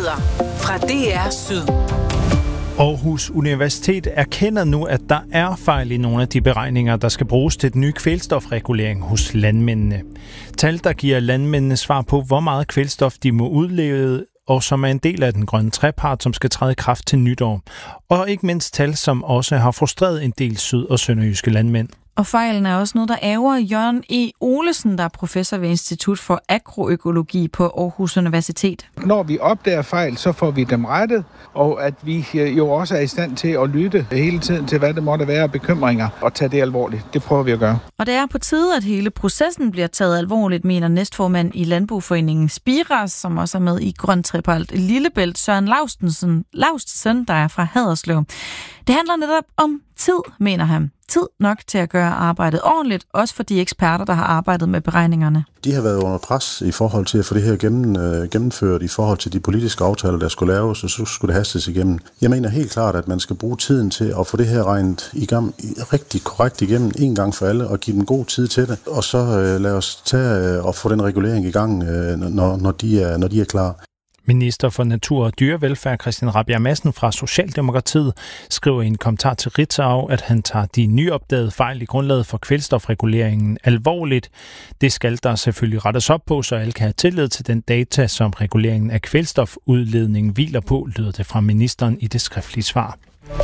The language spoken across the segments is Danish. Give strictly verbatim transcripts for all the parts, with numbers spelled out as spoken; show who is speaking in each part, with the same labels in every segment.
Speaker 1: Nyheder fra D R Syd.
Speaker 2: Aarhus Universitet erkender nu, at der er fejl i nogle af de beregninger, der skal bruges til den nye kvælstofregulering hos landmændene. Tal, der giver landmændene svar på, hvor meget kvælstof de må udlede, og som er en del af den grønne trepart, som skal træde i kraft til nytår. Og ikke mindst tal, som også har frustreret en del syd- og sønderjyske landmænd.
Speaker 3: Og fejlen er også noget, der ærger Jørgen E. Olesen, der er professor ved Institut for Agroøkologi på Aarhus Universitet.
Speaker 4: Når vi opdager fejl, så får vi dem rettet, og at vi jo også er i stand til at lytte hele tiden til, hvad det måtte være af bekymringer, og tage det alvorligt. Det prøver vi at gøre.
Speaker 3: Og det er på tide, at hele processen bliver taget alvorligt, mener næstformand i Landboforeningen Spiras, som også er med i Grøn Trepart Lillebælt, Søren Laustsen, Laustsen, der er fra Haderslev. Det handler netop om tid, mener han. Tid nok til at gøre arbejdet ordentligt, også for de eksperter, der har arbejdet med beregningerne.
Speaker 5: De har været under pres i forhold til at få det her gennem, øh, gennemført i forhold til de politiske aftaler, der skulle laves, og så skulle det hastes igennem. Jeg mener helt klart, at man skal bruge tiden til at få det her regnet i gang, rigtig korrekt igennem en gang for alle, og give dem god tid til det, og så øh, lad os tage øh, og få den regulering i gang, øh, når, når, de er, når de er klar.
Speaker 2: Minister for Natur og Dyrevelfærd Christian Rabjerg Madsen fra Socialdemokratiet skriver i en kommentar til Ritzau, at han tager de nyopdagede fejl i grundlaget for kvælstofreguleringen alvorligt. Det skal der selvfølgelig rettes op på, så alle kan have tillid til den data, som reguleringen af kvælstofudledningen hviler på, lyder det fra ministeren i det skriftlige svar.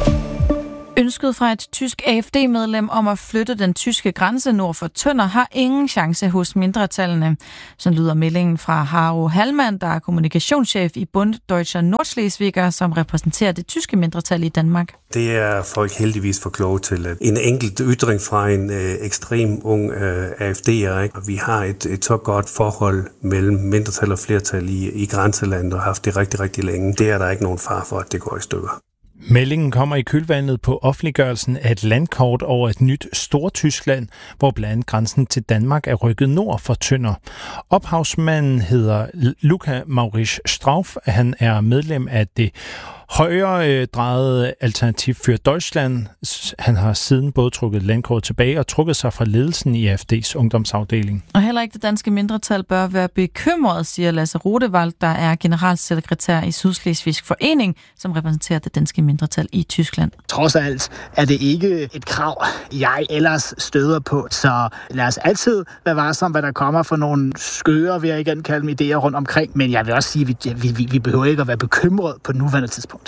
Speaker 3: Ønsket fra et tysk A F D-medlem om at flytte den tyske grænse nord for Tønder har ingen chance hos mindretallene. Så lyder meldingen fra Haro Hallmann, der er kommunikationschef i Bund Deutscher Nordschleswiger, som repræsenterer det tyske mindretal i Danmark.
Speaker 6: Det er folk heldigvis for kloge til. En enkelt ytring fra en øh, ekstrem ung øh, A F D'er. Vi har et, et så godt forhold mellem mindretal og flertal i, i grænselandet og har haft det rigtig, rigtig længe. Det er der ikke nogen far for, at det går i stykker.
Speaker 2: Meldingen kommer i kølvandet på offentliggørelsen af et landkort over et nyt Stortyskland, hvor blandt andet grænsen til Danmark er rykket nord for Tønder. Ophavsmanden hedder Luca Maurice Strauff. Han er medlem af det højre drejede Alternativ für Deutschland. Han har siden både trukket landkort tilbage og trukket sig fra ledelsen i A F D's ungdomsafdeling.
Speaker 3: Og heller ikke det danske mindretal bør være bekymret, siger Lasse Rodewald, der er generalsekretær i Sydslesvigsk Forening, som repræsenterer det danske mindretal i Tyskland.
Speaker 7: Trods alt er det ikke et krav, jeg ellers støder på, så lad os altid være varsom, hvad der kommer for nogle skøre, vil jeg igen kalde dem, idéer rundt omkring. Men jeg vil også sige, at vi, vi, vi behøver ikke at være bekymret på nuværende tidspunkt.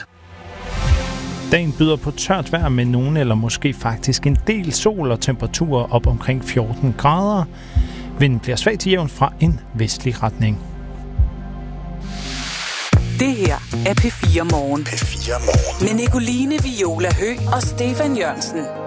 Speaker 2: Dagen byder på tørt vejr med nogen eller måske faktisk en del sol og temperaturer op omkring fjorten grader. Vinden bliver svag til jævn fra en vestlig retning.
Speaker 1: Det her er P fire Morgen.
Speaker 8: P fire Morgen.
Speaker 1: Med Nicoline Viola Høgh og Stefan Jørgensen.